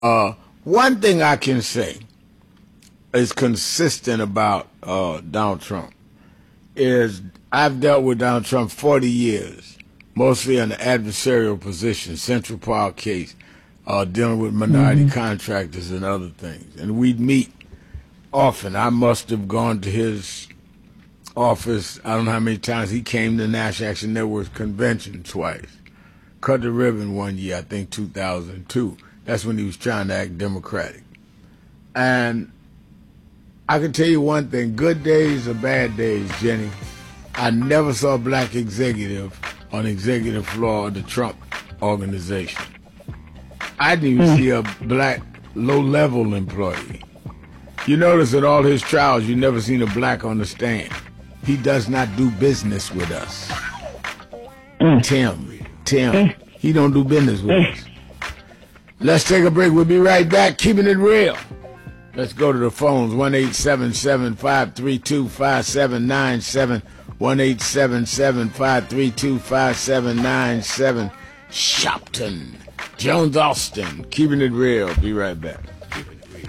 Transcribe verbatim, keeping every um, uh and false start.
Uh, one thing I can say is consistent about uh, Donald Trump is I've dealt with Donald Trump forty years, mostly in the adversarial position, Central Park case, uh, dealing with minority mm-hmm. contractors and other things. And we'd meet often. I must have gone to his office, I don't know how many times. He came to National Action Network's convention twice. Cut the ribbon one year, I think two thousand two. That's when he was trying to act democratic. And I can tell you one thing, good days or bad days, Jenny, I never saw a black executive on the executive floor of the Trump organization. I didn't even mm. see a black low-level employee. You notice at all his trials, you never seen a black on the stand. He does not do business with us. Mm. Tim, Tim, mm. he don't do business with mm. us. Let's take a break. We'll be right back, keeping it real. Let's go to the phones, one eight seven seven, five three two, five seven nine seven, one eight seven seven, five three two, five seven nine seven. Shopton, Jones Austin, keeping it real. Be right back.